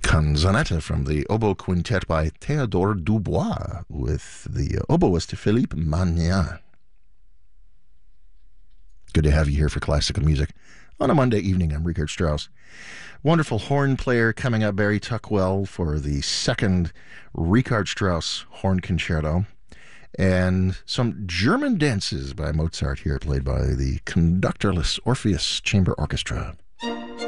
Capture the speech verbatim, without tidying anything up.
Canzonetta from the Oboe Quintet by Théodore Dubois with the oboist Philippe Magnan. Good to have you here for classical music on a Monday evening. I'm Richard Strauss. Wonderful horn player coming up, Barry Tuckwell, for the second Richard Strauss Horn Concerto. And some German dances by Mozart here, played by the conductorless Orpheus Chamber Orchestra.